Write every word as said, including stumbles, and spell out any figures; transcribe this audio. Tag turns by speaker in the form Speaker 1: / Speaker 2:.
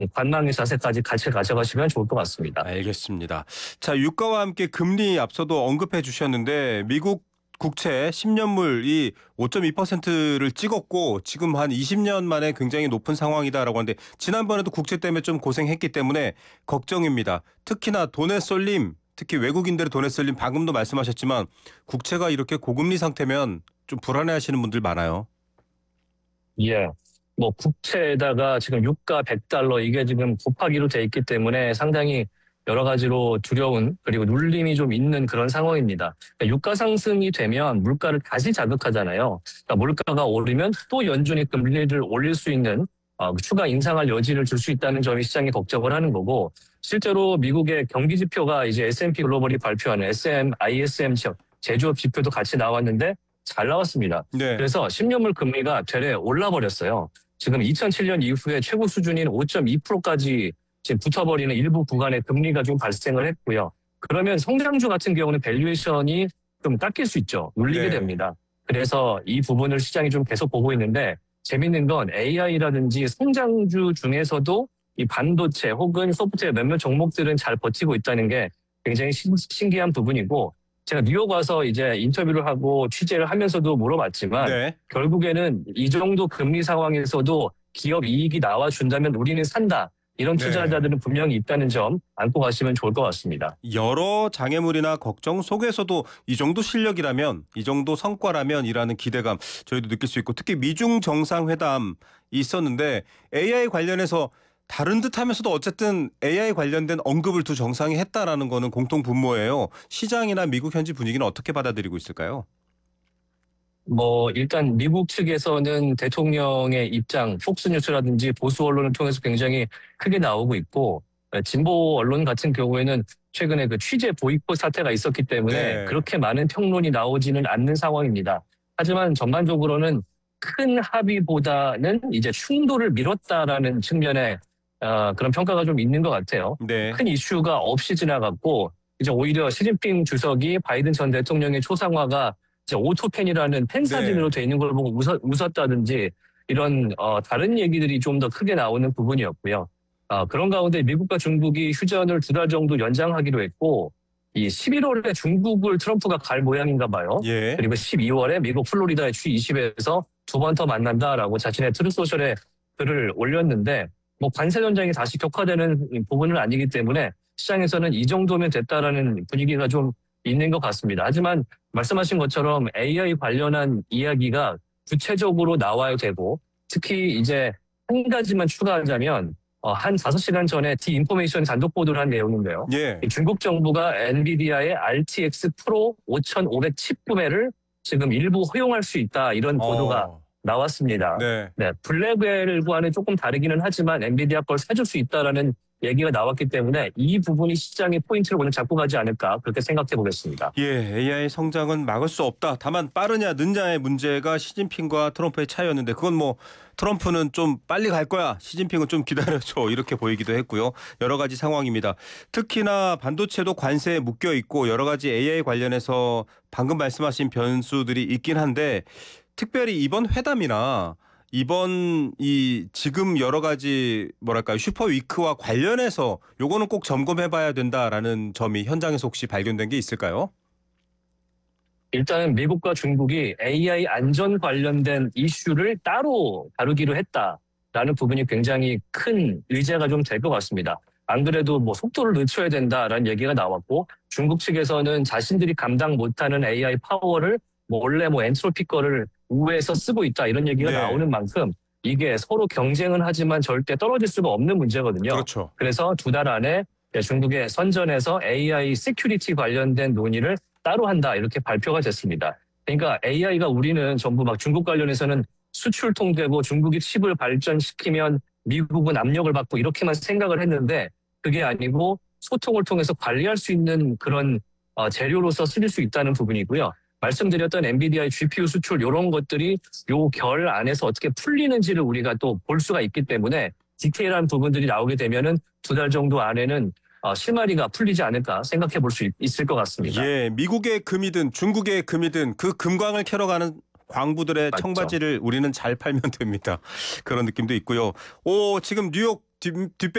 Speaker 1: 관망의 자세까지 같이 가져가시면 좋을 것 같습니다.
Speaker 2: 알겠습니다. 자, 유가와 함께 금리 앞서도 언급해 주셨는데 미국 국채 십 년물이 오 점 이 퍼센트를 찍었고 지금 한 이십 년 만에 굉장히 높은 상황이다라고 하는데 지난번에도 국채 때문에 좀 고생했기 때문에 걱정입니다. 특히나 돈의 쏠림, 특히 외국인들의 돈의 쏠림 방금도 말씀하셨지만 국채가 이렇게 고금리 상태면 좀 불안해하시는 분들 많아요.
Speaker 1: 예. 뭐 국채에다가 지금 유가 백 달러 이게 지금 곱하기로 돼 있기 때문에 상당히 여러 가지로 두려운 그리고 눌림이 좀 있는 그런 상황입니다. 그러니까 유가 상승이 되면 물가를 다시 자극하잖아요. 그러니까 물가가 오르면 또 연준이 금리를 올릴 수 있는 어, 추가 인상할 여지를 줄 수 있다는 점이 시장이 걱정을 하는 거고 실제로 미국의 경기 지표가 이제 에스 앤 피 글로벌이 발표하는 에스 엠, 아이 에스 엠 제조업 지표도 같이 나왔는데 잘 나왔습니다.
Speaker 2: 네.
Speaker 1: 그래서 십 년물 금리가 되레 올라버렸어요. 지금 이천칠 년 이후에 최고 수준인 오 점 이 퍼센트까지 지금 붙어버리는 일부 구간의 금리가 좀 발생을 했고요. 그러면 성장주 같은 경우는 밸류에이션이 좀 깎일 수 있죠. 눌리게
Speaker 2: 네.
Speaker 1: 됩니다. 그래서 이 부분을 시장이 좀 계속 보고 있는데 재밌는 건 에이아이라든지 성장주 중에서도 이 반도체 혹은 소프트웨어 몇몇 종목들은 잘 버티고 있다는 게 굉장히 신, 신기한 부분이고 제가 뉴욕 와서 이제 인터뷰를 하고 취재를 하면서도 물어봤지만
Speaker 2: 네.
Speaker 1: 결국에는 이 정도 금리 상황에서도 기업 이익이 나와준다면 우리는 산다. 이런
Speaker 2: 네.
Speaker 1: 투자자들은 분명히 있다는 점 안고 가시면 좋을 것 같습니다.
Speaker 2: 여러 장애물이나 걱정 속에서도 이 정도 실력이라면 이 정도 성과라면이라는 기대감 저희도 느낄 수 있고 특히 미중 정상회담이 있었는데 에이아이 관련해서 다른 듯 하면서도 어쨌든 에이아이 관련된 언급을 두 정상이 했다라는 거는 공통 분모예요. 시장이나 미국 현지 분위기는 어떻게 받아들이고 있을까요?
Speaker 1: 뭐 일단 미국 측에서는 대통령의 입장, 폭스뉴스라든지 보수 언론을 통해서 굉장히 크게 나오고 있고 진보 언론 같은 경우에는 최근에 그 취재 보이콧 사태가 있었기 때문에
Speaker 2: 네.
Speaker 1: 그렇게 많은 평론이 나오지는 않는 상황입니다. 하지만 전반적으로는 큰 합의보다는 이제 충돌을 미뤘다라는 측면에 어, 그런 평가가 좀 있는 것 같아요.
Speaker 2: 네.
Speaker 1: 큰 이슈가 없이 지나갔고 이제 오히려 시진핑 주석이 바이든 전 대통령의 초상화가 이제 오토펜이라는 펜 사진으로
Speaker 2: 네.
Speaker 1: 돼 있는 걸 보고 웃었, 웃었다든지 이런 어, 다른 얘기들이 좀 더 크게 나오는 부분이었고요. 어, 그런 가운데 미국과 중국이 휴전을 두 달 정도 연장하기로 했고 이 십일월에 중국을 트럼프가 갈 모양인가 봐요.
Speaker 2: 예.
Speaker 1: 그리고 십이월에 미국 플로리다의 지 이십에서 두 번 더 만난다라고 자신의 트루소셜에 글을 올렸는데 뭐 관세 전쟁이 다시 격화되는 부분은 아니기 때문에 시장에서는 이 정도면 됐다라는 분위기가 좀 있는 것 같습니다. 하지만 말씀하신 것처럼 에이아이 관련한 이야기가 구체적으로 나와야 되고 특히 이제 한 가지만 추가하자면 어, 한 다섯 시간 전에 디인포메이션 단독 보도를 한 내용인데요.
Speaker 2: 예.
Speaker 1: 중국 정부가 엔비디아의 알티엑스 프로 오천오백 칩 구매를 지금 일부 허용할 수 있다 이런 보도가
Speaker 2: 어.
Speaker 1: 나왔습니다.
Speaker 2: 네.
Speaker 1: 네, 블랙웰과는 조금 다르기는 하지만 엔비디아 걸 사줄 수 있다라는 얘기가 나왔기 때문에 이 부분이 시장의 포인트를 오늘 잡고 가지 않을까 그렇게 생각해 보겠습니다.
Speaker 2: 예, 에이아이 성장은 막을 수 없다. 다만 빠르냐 늦냐의 문제가 시진핑과 트럼프의 차이였는데 그건 뭐 트럼프는 좀 빨리 갈 거야. 시진핑은 좀 기다려줘. 이렇게 보이기도 했고요. 여러 가지 상황입니다. 특히나 반도체도 관세에 묶여 있고 여러 가지 에이아이 관련해서 방금 말씀하신 변수들이 있긴 한데 특별히 이번 회담이나 이번 이 지금 여러 가지 뭐랄까요 슈퍼위크와 관련해서 요거는 꼭 점검해봐야 된다라는 점이 현장에서 혹시 발견된 게 있을까요?
Speaker 1: 일단은 미국과 중국이 에이아이 안전 관련된 이슈를 따로 다루기로 했다라는 부분이 굉장히 큰 의제가 좀 될 것 같습니다. 안 그래도 뭐 속도를 늦춰야 된다라는 얘기가 나왔고 중국 측에서는 자신들이 감당 못하는 에이아이 파워를 원래 뭐 엔트로피 거를 우회해서 쓰고 있다 이런 얘기가
Speaker 2: 네.
Speaker 1: 나오는 만큼 이게 서로 경쟁은 하지만 절대 떨어질 수가 없는 문제거든요.
Speaker 2: 그렇죠.
Speaker 1: 그래서 두 달 안에 중국의 선전에서 에이아이 시큐리티 관련된 논의를 따로 한다 이렇게 발표가 됐습니다. 그러니까 에이아이가 우리는 전부 막 중국 관련해서는 수출 통되고 중국이 칩을 발전시키면 미국은 압력을 받고 이렇게만 생각을 했는데 그게 아니고 소통을 통해서 관리할 수 있는 그런 어, 재료로서 쓰일 수 있다는 부분이고요. 말씀드렸던 엔비디아의 지피유 수출 이런 것들이 요 결 안에서 어떻게 풀리는지를 우리가 또 볼 수가 있기 때문에 디테일한 부분들이 나오게 되면은 두 달 정도 안에는 어, 실마리가 풀리지 않을까 생각해 볼 수 있을 것 같습니다.
Speaker 2: 예, 미국의 금이든 중국의 금이든 그 금광을 캐러 가는 광부들의
Speaker 1: 맞죠.
Speaker 2: 청바지를 우리는 잘 팔면 됩니다. 그런 느낌도 있고요. 오, 지금 뉴욕 뒷, 뒷배